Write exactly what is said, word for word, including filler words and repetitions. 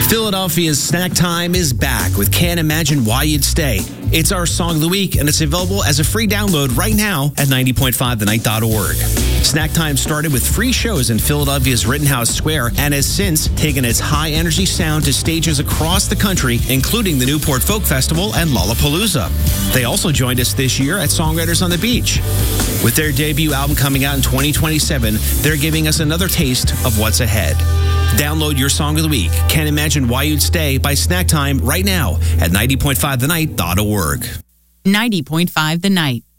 Philadelphia's Snack Time is back with Can't Imagine Why You'd Stay. It's our song of the week, and it's available as a free download right now at ninety point five the night dot org. Snack Time started with free shows in Philadelphia's Rittenhouse Square and has since taken its high-energy sound to stages across the country, including the Newport Folk Festival and Lollapalooza. They also joined us this year at Songwriters on the Beach. With their debut album coming out in twenty twenty-seven, they're giving us another taste of what's ahead. Download your song of the week, Can't Imagine Why You'd Stay, by Snack Time right now at ninety point five the night dot org. ninety point five The Night.